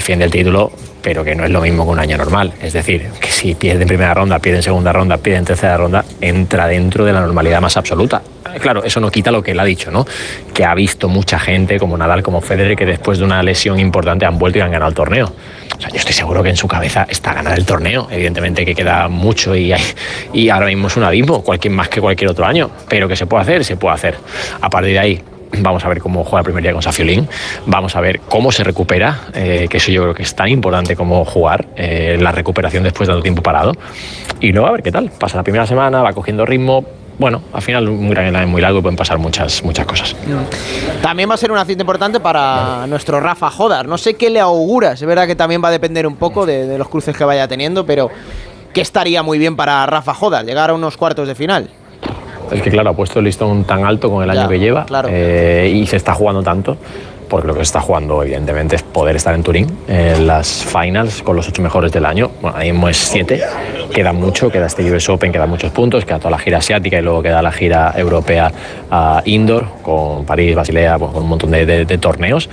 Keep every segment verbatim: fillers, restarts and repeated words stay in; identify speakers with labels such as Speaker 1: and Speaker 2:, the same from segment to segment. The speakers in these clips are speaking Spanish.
Speaker 1: defiende el título, pero que no es lo mismo que un año normal. Es decir, que si pierde en primera ronda, pierde en segunda ronda, pierde en tercera ronda, entra dentro de la normalidad más absoluta. Claro, eso no quita lo que él ha dicho, ¿no? Que ha visto mucha gente, como Nadal, como Federer, que después de una lesión importante han vuelto y han ganado el torneo. O sea, yo estoy seguro que en su cabeza está ganar el torneo. Evidentemente que queda mucho y, hay, y ahora mismo es un abismo, cualquier más que cualquier otro año. Pero que se puede hacer, se puede hacer. A partir de ahí, vamos a ver cómo juega el primer día con Safiulín, vamos a ver cómo se recupera, eh, que eso yo creo que es tan importante como jugar, eh, la recuperación después de tanto tiempo parado, y luego a ver qué tal, pasa la primera semana, va cogiendo ritmo. Bueno, al final un Grand Slam es muy largo y pueden pasar muchas, muchas cosas.
Speaker 2: También va a ser una cita importante para vale. nuestro Rafa Jodar. No sé qué le auguras, es verdad que también va a depender un poco de, de los cruces que vaya teniendo, pero ¿qué estaría muy bien para Rafa Jodar? Llegar a unos cuartos de final.
Speaker 1: Es que claro, ha puesto el listón tan alto con el año ya, que lleva, claro. eh, y se está jugando tanto, porque lo que se está jugando evidentemente es poder estar en Turín, en las finals con los ocho mejores del año. Bueno, ahí mismo es siete, queda mucho, queda este U S Open, quedan muchos puntos, queda toda la gira asiática y luego queda la gira europea uh, indoor, con París, Basilea, pues, con un montón de, de, de torneos.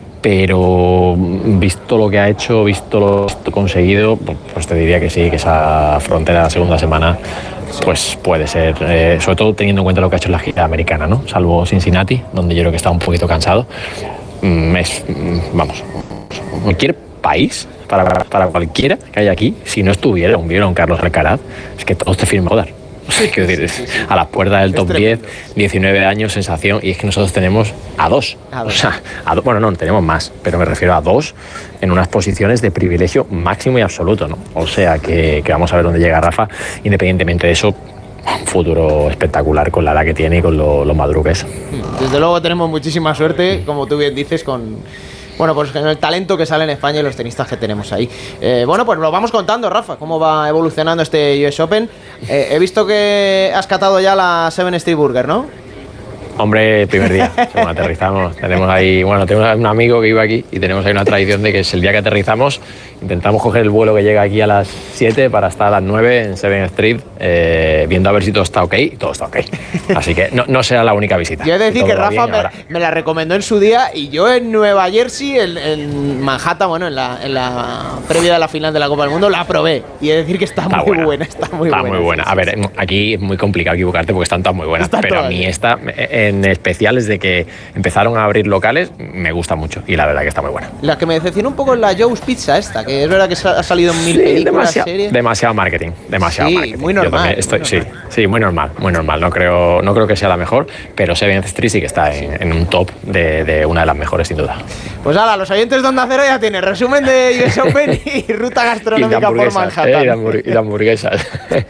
Speaker 1: Pero visto lo que ha hecho, visto lo que ha conseguido, pues te diría que sí, que esa frontera de la segunda semana pues puede ser, eh, sobre todo teniendo en cuenta lo que ha hecho en la gira americana, ¿no? Salvo Cincinnati, donde yo creo que está un poquito cansado. Mm, es, mm, vamos, cualquier país, para, para cualquiera que haya aquí, si no estuviera un Vieron Carlos Alcaraz, es que todos te firman Jodar. Quiero decir, a la puerta del top diez, diecinueve años, sensación, y es que nosotros tenemos a dos. A dos. O sea, a do, bueno, no, tenemos más, pero me refiero a dos en unas posiciones de privilegio máximo y absoluto, ¿no? O sea, que, que vamos a ver dónde llega Rafa, independientemente de eso, un futuro espectacular con la edad que tiene y con lo, lo maduro que es.
Speaker 2: Desde luego tenemos muchísima suerte, como tú bien dices, con... Bueno, pues con el talento que sale en España y los tenistas que tenemos ahí. Eh, bueno, pues lo vamos contando, Rafa, cómo va evolucionando este U S Open. Eh, he visto que has catado ya la Seven Street Burger, ¿no?
Speaker 1: Hombre, el primer día, según aterrizamos, tenemos ahí, bueno, tenemos un amigo que vive aquí y tenemos ahí una tradición de que es el día que aterrizamos, intentamos coger el vuelo que llega aquí a las siete para estar a las nueve en Seven Street, eh, viendo a ver si todo está ok, y todo está ok. Así que no, no será la única visita.
Speaker 2: Yo he de decir que Rafa me, me la recomendó en su día y yo en Nueva Jersey, en, en Manhattan, bueno, en la, en la previa de la final de la Copa del Mundo, la probé. Y he de decir que está, está muy buena, buena, está muy
Speaker 1: está
Speaker 2: buena.
Speaker 1: Está muy buena. A ver, aquí es muy complicado equivocarte porque están todas muy buenas, están pero a mí esta... en especial desde que empezaron a abrir locales me gusta mucho y la verdad que está muy buena.
Speaker 2: La que me decepcionó un poco es la Joe's Pizza esta, que es verdad que ha salido en mil sí, películas,
Speaker 1: demasiado,
Speaker 2: series.
Speaker 1: Demasiado marketing, demasiado
Speaker 2: sí,
Speaker 1: marketing.
Speaker 2: muy normal.
Speaker 1: Estoy,
Speaker 2: muy
Speaker 1: sí,
Speaker 2: normal.
Speaker 1: sí, muy normal, muy normal. No creo, no creo que sea la mejor, pero Seventh Street sí que está en, en un top de, de una de las mejores sin duda.
Speaker 2: Pues ahora, los oyentes de Onda Cero ya tienen resumen de U S Open y ruta gastronómica por Manhattan.
Speaker 1: Eh, y, de hamburg- y de hamburguesas.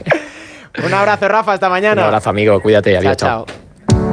Speaker 2: Un abrazo, Rafa, hasta mañana.
Speaker 1: Un abrazo, amigo, cuídate, adiós, chao. chao.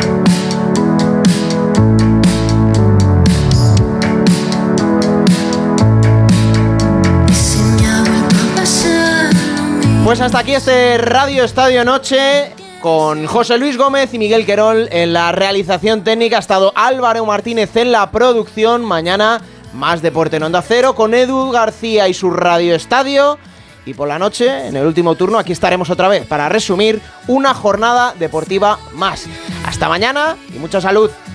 Speaker 2: Pues hasta aquí este Radio Estadio Noche con José Luis Gómez y Miguel Querol en la realización técnica. Ha estado Álvaro Martínez en la producción. Mañana más deporte en Onda Cero con Edu García y su Radio Estadio. Y por la noche, en el último turno, aquí estaremos otra vez para resumir una jornada deportiva más. Hasta mañana y mucha salud.